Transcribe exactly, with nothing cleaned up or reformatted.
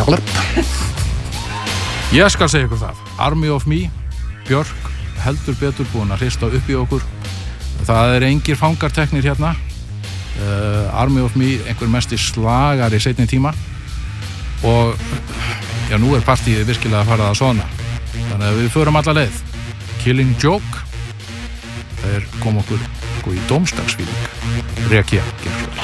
Ég skal segja ykkur það. Army of Me, Björk, heldur betur búin að hrista upp í okkur. Það er engir fangarteknir hérna. Uh, Army of Me, einhver mesti slagari seinni tíma. Og já, nú er partíið virkilega að fara að svona. Þannig að við förum alla leið. Killing Joke. Þeir kom okkur sko í dómstagsfíling. Reykjavík.